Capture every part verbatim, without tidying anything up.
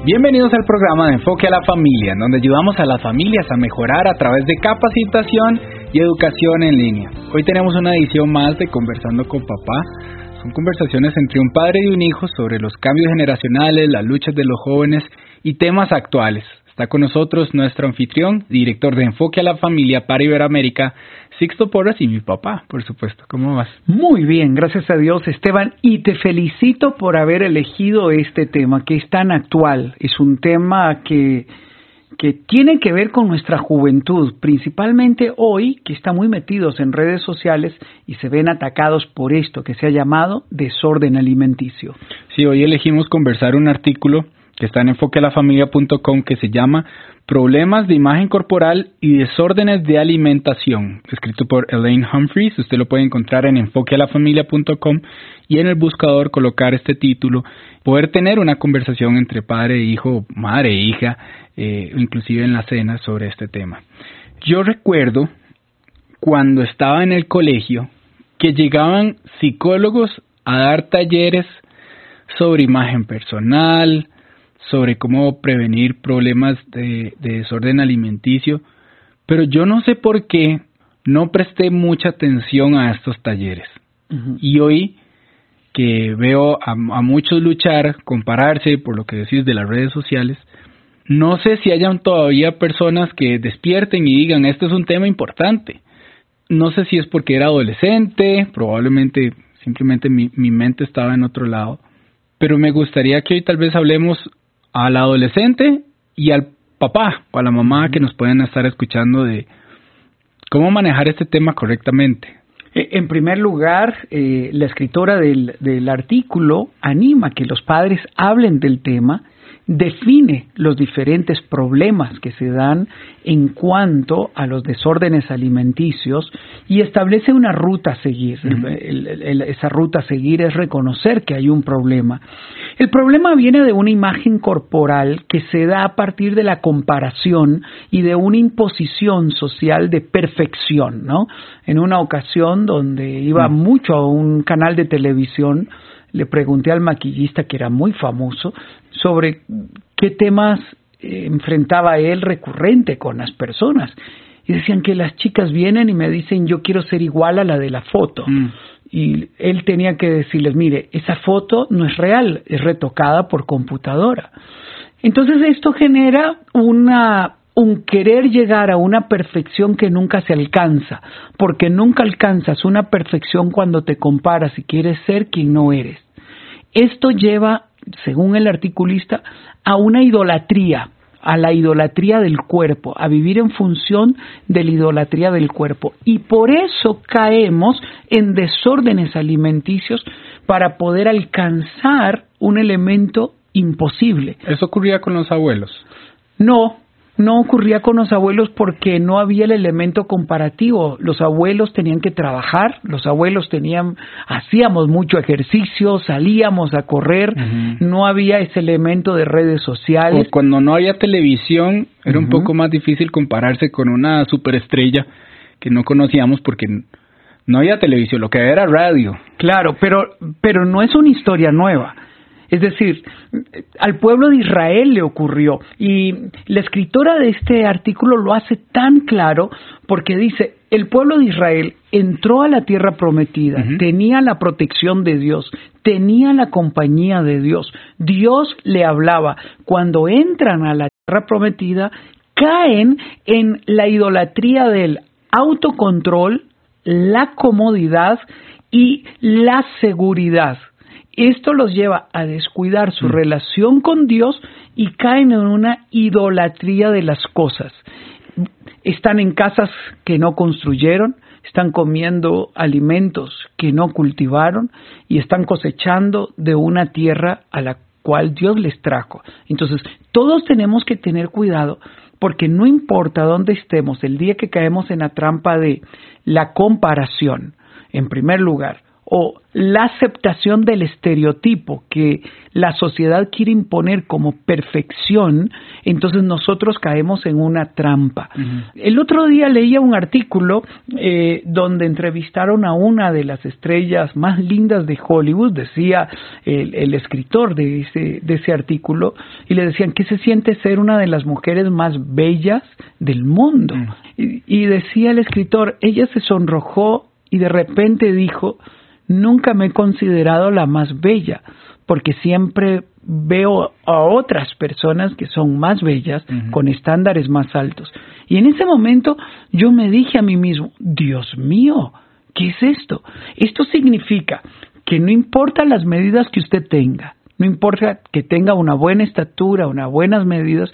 Bienvenidos al programa de Enfoque a la Familia, en donde ayudamos a las familias a mejorar a través de capacitación y educación en línea. Hoy tenemos una edición más de Conversando con Papá. Son conversaciones entre un padre y un hijo sobre los cambios generacionales, las luchas de los jóvenes y temas actuales. Está con nosotros nuestro anfitrión, director de Enfoque a la Familia para Iberoamérica, Sixto Porras, y mi papá, por supuesto. ¿Cómo vas? Muy bien, gracias a Dios, Esteban, y te felicito por haber elegido este tema, que es tan actual. Es un tema que, que tiene que ver con nuestra juventud, principalmente hoy, que está muy metidos en redes sociales y se ven atacados por esto que se ha llamado desorden alimenticio. Sí, hoy elegimos conversar un artículo que está en enfoque a la familia punto com, que se llama Problemas de imagen corporal y desórdenes de alimentación, escrito por Elaine Humphreys. Usted lo puede encontrar en enfoque a la familia punto com y en el buscador colocar este título, poder tener una conversación entre padre e hijo, madre e hija, eh, inclusive en la cena sobre este tema. Yo recuerdo cuando estaba en el colegio que llegaban psicólogos a dar talleres sobre imagen personal, sobre cómo prevenir problemas de, de desorden alimenticio, pero yo no sé por qué no presté mucha atención a estos talleres. Uh-huh. Y hoy que veo a, a muchos luchar, compararse por lo que decís de las redes sociales, no sé si hayan todavía personas que despierten y digan, este es un tema importante. No sé si es porque era adolescente, probablemente simplemente mi, mi mente estaba en otro lado, pero me gustaría que hoy tal vez hablemos al adolescente y al papá o a la mamá que nos pueden estar escuchando de cómo manejar este tema correctamente. En primer lugar, eh, la escritora del, del artículo anima que los padres hablen del tema, define los diferentes problemas que se dan en cuanto a los desórdenes alimenticios y establece una ruta a seguir. Uh-huh. El, el, el, esa ruta a seguir es reconocer que hay un problema. El problema viene de una imagen corporal que se da a partir de la comparación y de una imposición social de perfección, ¿no? En una ocasión donde iba uh-huh. mucho a un canal de televisión, le pregunté al maquillista, que era muy famoso, sobre qué temas eh, enfrentaba él recurrente con las personas. Y decían que las chicas vienen y me dicen, yo quiero ser igual a la de la foto. Mm. Y él tenía que decirles, mire, esa foto no es real, es retocada por computadora. Entonces esto genera una... un querer llegar a una perfección que nunca se alcanza, porque nunca alcanzas una perfección cuando te comparas y quieres ser quien no eres. Esto lleva, según el articulista, a una idolatría, a la idolatría del cuerpo, a vivir en función de la idolatría del cuerpo. Y por eso caemos en desórdenes alimenticios para poder alcanzar un elemento imposible. ¿Eso ocurría con los abuelos? No. No ocurría con los abuelos porque no había el elemento comparativo. Los abuelos tenían que trabajar, los abuelos tenían, hacíamos mucho ejercicio, salíamos a correr, uh-huh. no había ese elemento de redes sociales. O cuando no había televisión, era uh-huh. un poco más difícil compararse con una superestrella que no conocíamos porque no había televisión, lo que había era radio. Claro, pero, pero no es una historia nueva. Es decir, al pueblo de Israel le ocurrió, y la escritora de este artículo lo hace tan claro porque dice, el pueblo de Israel entró a la tierra prometida, uh-huh. tenía la protección de Dios, tenía la compañía de Dios, Dios le hablaba. Cuando entran a la tierra prometida, caen en la idolatría del autocontrol, la comodidad y la seguridad. Esto los lleva a descuidar su mm. relación con Dios y caen en una idolatría de las cosas. Están en casas que no construyeron, están comiendo alimentos que no cultivaron y están cosechando de una tierra a la cual Dios les trajo. Entonces, todos tenemos que tener cuidado porque no importa dónde estemos, el día que caemos en la trampa de la comparación, en primer lugar, o la aceptación del estereotipo que la sociedad quiere imponer como perfección, entonces nosotros caemos en una trampa. Uh-huh. El otro día leía un artículo eh, donde entrevistaron a una de las estrellas más lindas de Hollywood, decía el, el escritor de ese, de ese artículo, y le decían ¿qué se siente ser una de las mujeres más bellas del mundo? Uh-huh. y, y decía el escritor, ella se sonrojó y de repente dijo, nunca me he considerado la más bella, porque siempre veo a otras personas que son más bellas, uh-huh. con estándares más altos. Y en ese momento yo me dije a mí mismo, Dios mío, ¿qué es esto? Esto significa que no importa las medidas que usted tenga, no importa que tenga una buena estatura, unas buenas medidas,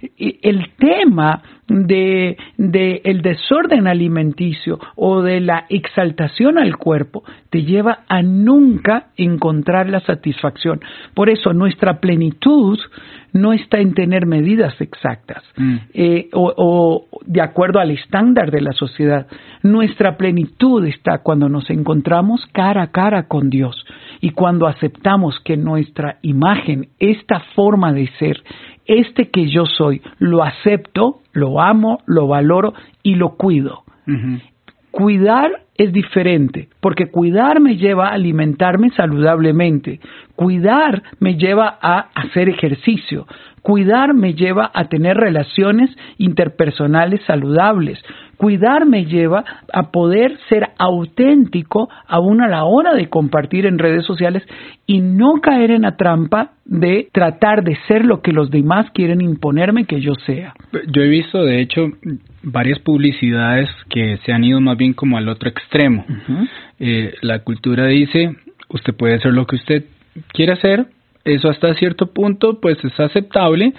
el tema de, de el desorden alimenticio o de la exaltación al cuerpo te lleva a nunca encontrar la satisfacción. Por eso nuestra plenitud no está en tener medidas exactas mm. eh, o, o de acuerdo al estándar de la sociedad. Nuestra plenitud está cuando nos encontramos cara a cara con Dios y cuando aceptamos que nuestra imagen, esta forma de ser, este que yo soy, lo acepto, lo amo, lo valoro y lo cuido. Uh-huh. Cuidar es diferente, porque cuidar me lleva a alimentarme saludablemente, cuidar me lleva a hacer ejercicio, cuidar me lleva a tener relaciones interpersonales saludables, cuidar me lleva a poder ser auténtico aún a la hora de compartir en redes sociales y no caer en la trampa de tratar de ser lo que los demás quieren imponerme que yo sea. Yo he visto, de hecho, varias publicidades que se han ido más bien como al otro extremo. Uh-huh. Eh, la cultura dice, usted puede hacer lo que usted quiere hacer, eso hasta cierto punto pues es aceptable,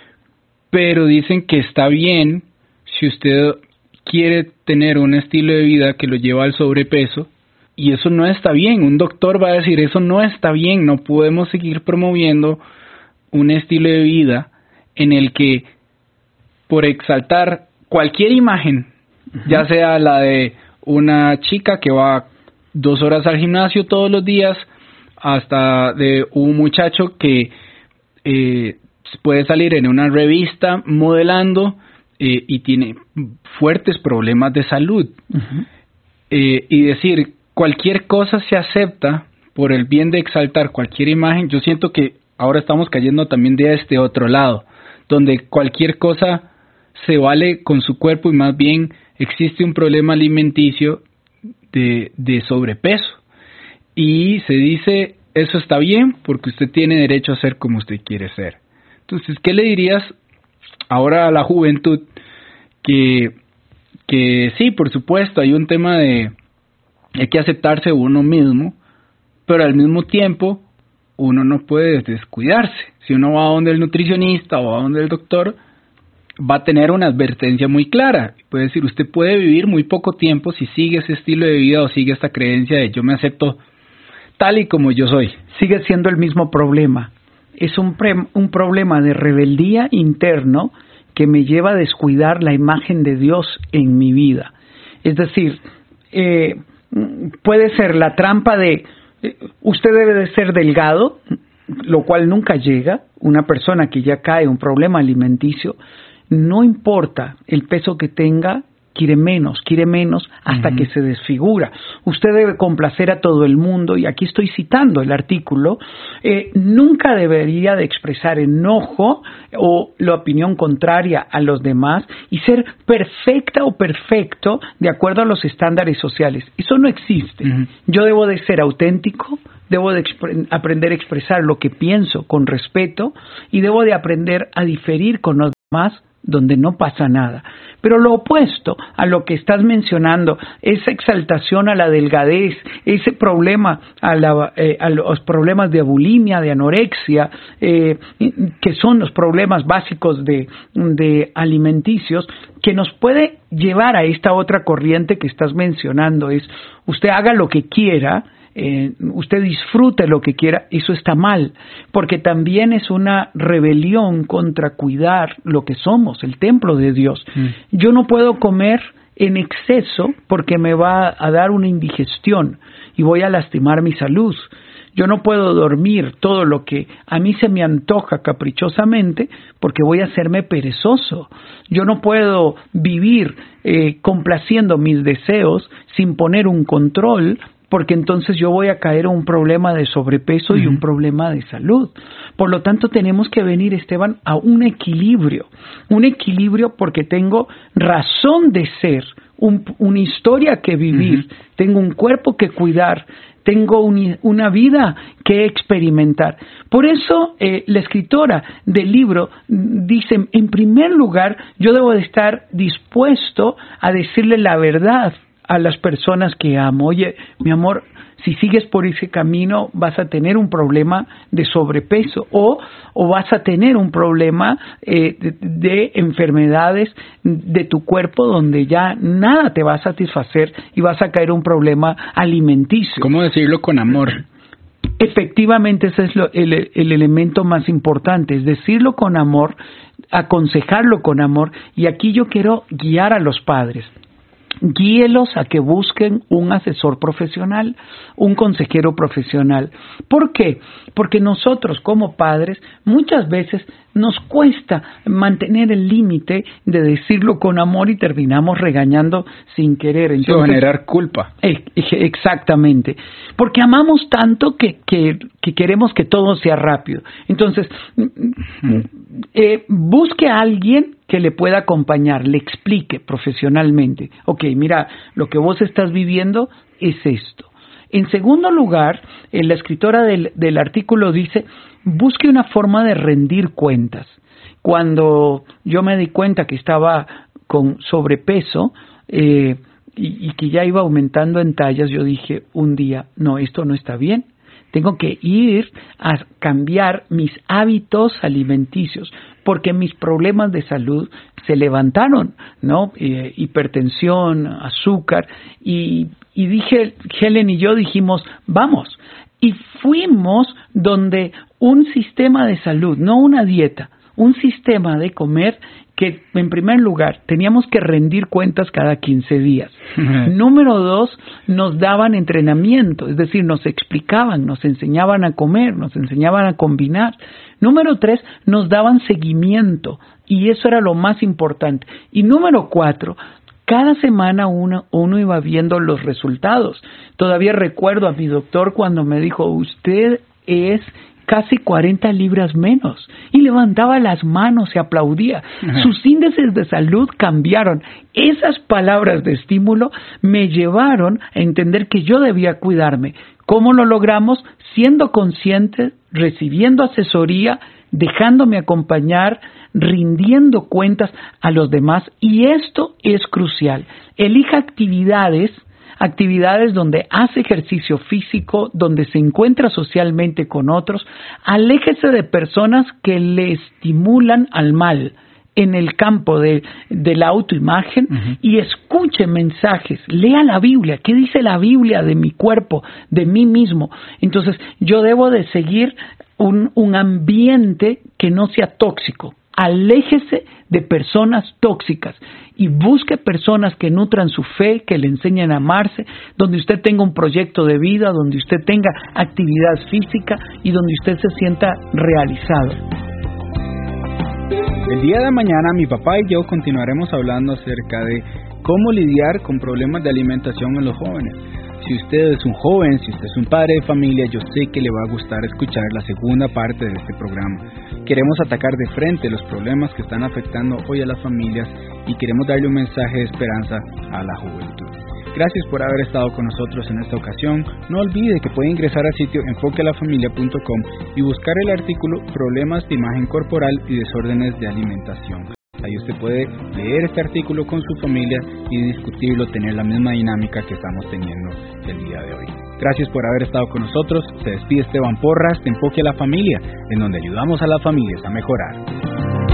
pero dicen que está bien si usted quiere tener un estilo de vida que lo lleva al sobrepeso, y eso no está bien. Un doctor va a decir, eso no está bien, no podemos seguir promoviendo un estilo de vida en el que por exaltar cualquier imagen, uh-huh. ya sea la de una chica que va dos horas al gimnasio todos los días, hasta de un muchacho que eh, puede salir en una revista modelando eh, y tiene fuertes problemas de salud. Uh-huh. Eh, y decir, cualquier cosa se acepta por el bien de exaltar cualquier imagen. Yo siento que ahora estamos cayendo también de este otro lado, donde cualquier cosa se vale con su cuerpo y más bien existe un problema alimenticio de, de sobrepeso. Y se dice, eso está bien porque usted tiene derecho a ser como usted quiere ser. Entonces, ¿qué le dirías ahora a la juventud? Que, que sí, por supuesto, hay un tema de hay que aceptarse uno mismo, pero al mismo tiempo uno no puede descuidarse. Si uno va a donde el nutricionista o a donde el doctor, va a tener una advertencia muy clara. Puede decir, usted puede vivir muy poco tiempo si sigue ese estilo de vida o sigue esta creencia de yo me acepto tal y como yo soy. Sigue siendo el mismo problema. Es un, pre- un problema de rebeldía interno que me lleva a descuidar la imagen de Dios en mi vida. Es decir, eh, puede ser la trampa de eh, usted debe de ser delgado, lo cual nunca llega. Una persona que ya cae en un problema alimenticio, no importa el peso que tenga, quiere menos, quiere menos hasta uh-huh. que se desfigura. Usted debe complacer a todo el mundo, y aquí estoy citando el artículo, eh, nunca debería de expresar enojo o la opinión contraria a los demás y ser perfecta o perfecto de acuerdo a los estándares sociales. Eso no existe. Uh-huh. Yo debo de ser auténtico, debo de expre- aprender a expresar lo que pienso con respeto y debo de aprender a diferir con los demás donde no pasa nada. Pero lo opuesto a lo que estás mencionando, esa exaltación a la delgadez, ese problema a, la, eh, a los problemas de bulimia, de anorexia, eh, que son los problemas básicos de, de alimenticios, que nos puede llevar a esta otra corriente que estás mencionando, es usted haga lo que quiera, Eh, usted disfrute lo que quiera. Eso está mal, porque también es una rebelión contra cuidar lo que somos, el templo de Dios. Mm. Yo no puedo comer en exceso porque me va a dar una indigestión y voy a lastimar mi salud. Yo no puedo dormir todo lo que a mí se me antoja caprichosamente porque voy a hacerme perezoso. Yo no puedo vivir eh, complaciendo mis deseos sin poner un control, porque entonces yo voy a caer en un problema de sobrepeso uh-huh. y un problema de salud. Por lo tanto, tenemos que venir, Esteban, a un equilibrio. Un equilibrio porque tengo razón de ser, un, una historia que vivir, uh-huh. tengo un cuerpo que cuidar, tengo un, una vida que experimentar. Por eso, eh, la escritora del libro dice, en primer lugar, yo debo de estar dispuesto a decirle la verdad a las personas que amo. Oye, mi amor, si sigues por ese camino vas a tener un problema de sobrepeso o, o vas a tener un problema eh, de, de enfermedades de tu cuerpo donde ya nada te va a satisfacer y vas a caer en un problema alimenticio. ¿Cómo decirlo con amor? Efectivamente, ese es lo, el, el elemento más importante, es decirlo con amor, aconsejarlo con amor, y aquí yo quiero guiar a los padres. Guíelos a que busquen un asesor profesional, un consejero profesional. ¿Por qué? Porque nosotros como padres muchas veces nos cuesta mantener el límite de decirlo con amor y terminamos regañando sin querer. Entonces, generar culpa. Eh, exactamente. Porque amamos tanto que, que, que queremos que todo sea rápido. Entonces, eh, busque a alguien que le pueda acompañar, le explique profesionalmente. Ok, mira, lo que vos estás viviendo es esto. En segundo lugar, la escritora del, del artículo dice, busque una forma de rendir cuentas. Cuando yo me di cuenta que estaba con sobrepeso eh, y, y que ya iba aumentando en tallas, yo dije un día, no, esto no está bien. Tengo que ir a cambiar mis hábitos alimenticios porque mis problemas de salud se levantaron, ¿no? Eh, hipertensión, azúcar, y, y dije, Helen y yo dijimos, vamos, y fuimos donde un sistema de salud, no una dieta, un sistema de comer que, en primer lugar, teníamos que rendir cuentas cada quince días. Número dos, nos daban entrenamiento, es decir, nos explicaban, nos enseñaban a comer, nos enseñaban a combinar. Número tres, nos daban seguimiento, y eso era lo más importante. Y número cuatro, cada semana uno, uno iba viendo los resultados. Todavía recuerdo a mi doctor cuando me dijo, usted es casi cuarenta libras menos, y levantaba las manos y aplaudía. Ajá. Sus índices de salud cambiaron. Esas palabras de estímulo me llevaron a entender que yo debía cuidarme. ¿Cómo lo logramos? Siendo consciente, recibiendo asesoría, dejándome acompañar, rindiendo cuentas a los demás, y esto es crucial. Elija actividades actividades donde hace ejercicio físico, donde se encuentra socialmente con otros. Aléjese de personas que le estimulan al mal en el campo de, de la autoimagen, uh-huh. y escuche mensajes, lea la Biblia. ¿Qué dice la Biblia de mi cuerpo, de mí mismo? Entonces, yo debo de seguir un, un ambiente que no sea tóxico. Aléjese de personas tóxicas y busque personas que nutran su fe, que le enseñen a amarse, donde usted tenga un proyecto de vida, donde usted tenga actividad física y donde usted se sienta realizado. El día de mañana mi papá y yo continuaremos hablando acerca de cómo lidiar con problemas de alimentación en los jóvenes. Si usted es un joven, si usted es un padre de familia, yo sé que le va a gustar escuchar la segunda parte de este programa. Queremos atacar de frente los problemas que están afectando hoy a las familias y queremos darle un mensaje de esperanza a la juventud. Gracias por haber estado con nosotros en esta ocasión. No olvide que puede ingresar al sitio enfoque a la familia punto com y buscar el artículo Problemas de imagen corporal y desórdenes de alimentación. Ahí usted puede leer este artículo con su familia y discutirlo, tener la misma dinámica que estamos teniendo el día de hoy. Gracias por haber estado con nosotros. Se despide Esteban Porras de Enfoque a la Familia, en donde ayudamos a las familias a mejorar.